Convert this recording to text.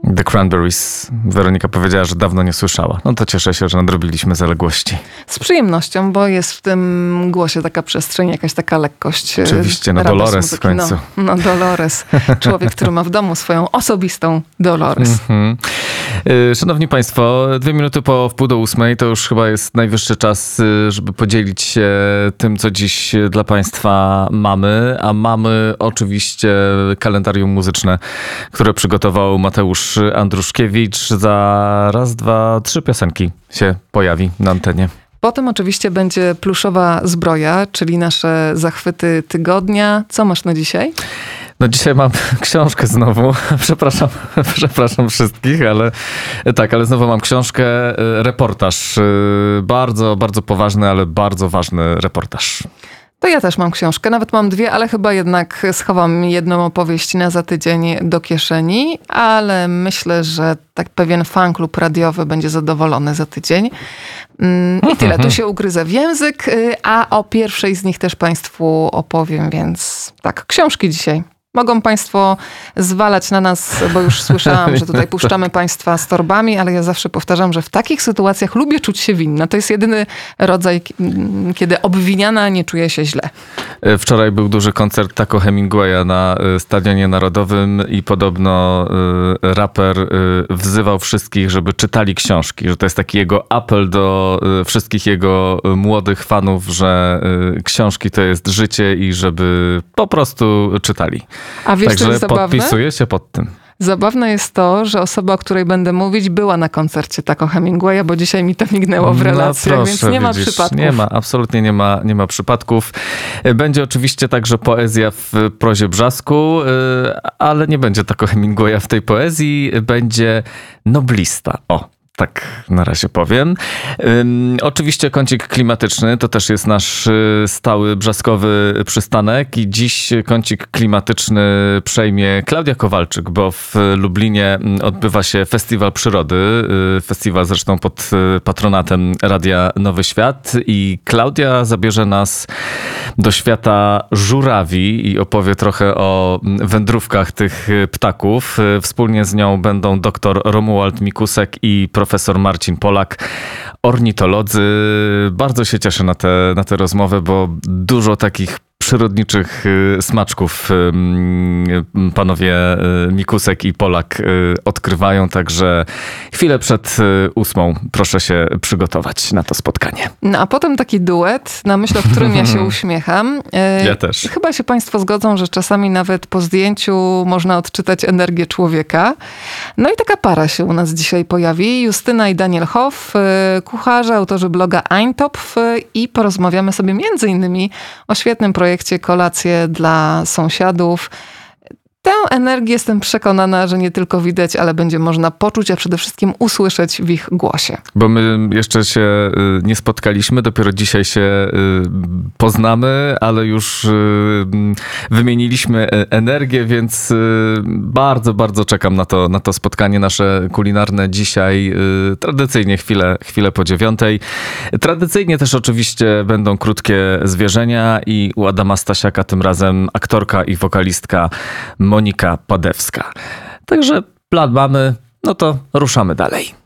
The Cranberries. Weronika powiedziała, że dawno nie słyszała. No to cieszę się, że nadrobiliśmy zaległości. Z przyjemnością, bo jest w tym głosie taka przestrzeń, jakaś taka lekkość. Oczywiście, no Dolores w końcu. No Dolores. Człowiek, który ma w domu swoją osobistą Dolores. Szanowni Państwo, 2 minuty po 7:30 to już chyba jest najwyższy czas, żeby podzielić się tym, co dziś dla Państwa mamy. A mamy oczywiście kalendarium muzyczne, które przygotował Mateusz Andruszkiewicz. Za raz, 2, 3 piosenki się pojawi na antenie. Potem oczywiście będzie pluszowa zbroja, czyli nasze zachwyty tygodnia. Co masz na dzisiaj? No dzisiaj mam książkę znowu. Przepraszam wszystkich, ale znowu mam książkę, reportaż. Bardzo, bardzo poważny, ale bardzo ważny reportaż. To ja też mam książkę, nawet mam 2, ale chyba jednak schowam jedną opowieść na za tydzień do kieszeni, ale myślę, że tak pewien fanklub radiowy będzie zadowolony za tydzień. I tyle, tu się ugryzę w język, a o pierwszej z nich też Państwu opowiem, więc tak, książki dzisiaj. Mogą Państwo zwalać na nas, bo już słyszałam, że tutaj puszczamy Państwa z torbami, ale ja zawsze powtarzam, że w takich sytuacjach lubię czuć się winna. To jest jedyny rodzaj, kiedy obwiniana nie czuje się źle. Wczoraj był duży koncert Taco Hemingwaya na Stadionie Narodowym i podobno raper wzywał wszystkich, żeby czytali książki, że to jest taki jego apel do wszystkich jego młodych fanów, że książki to jest życie i żeby po prostu czytali. A wiesz, także co jest zabawne? podpisuję się pod tym. Zabawne jest to, że osoba, o której będę mówić, była na koncercie Taco Hemingwaya, bo dzisiaj mi to mignęło w relacjach, więc nie ma przypadków. Nie ma, absolutnie nie ma przypadków. Będzie oczywiście także poezja w prozie Brzasku, ale nie będzie Taco Hemingwaya w tej poezji, będzie noblista. O. Tak na razie powiem. Oczywiście kącik klimatyczny to też jest nasz stały brzaskowy przystanek i dziś kącik klimatyczny przejmie Klaudia Kowalczyk, bo w Lublinie odbywa się Festiwal Przyrody. Festiwal zresztą pod patronatem Radia Nowy Świat i Klaudia zabierze nas do świata żurawi i opowie trochę o wędrówkach tych ptaków. Wspólnie z nią będą dr Romuald Mikusek i profesor Marcin Polak, ornitolodzy. Bardzo się cieszę na tę rozmowę, bo dużo takich przyrodniczych smaczków panowie Mikusek i Polak odkrywają, także chwilę przed 8 proszę się przygotować na to spotkanie. No a potem taki duet, na myśl o którym ja się uśmiecham. Ja też. Chyba się Państwo zgodzą, że czasami nawet po zdjęciu można odczytać energię człowieka. No i taka para się u nas dzisiaj pojawi. Justyna i Daniel Hoff, kucharze, autorzy bloga Eintopf i porozmawiamy sobie między innymi o świetnym projekcie Kolacje dla sąsiadów. Tę energię jestem przekonana, że nie tylko widać, ale będzie można poczuć, a przede wszystkim usłyszeć w ich głosie. Bo my jeszcze się nie spotkaliśmy, dopiero dzisiaj się poznamy, ale już wymieniliśmy energię, więc bardzo, bardzo czekam na to spotkanie nasze kulinarne dzisiaj. Tradycyjnie chwilę po 9. Tradycyjnie też oczywiście będą krótkie zwierzenia i u Adama Stasiaka tym razem aktorka i wokalistka Monika Padewska. Także plan mamy, no to ruszamy dalej.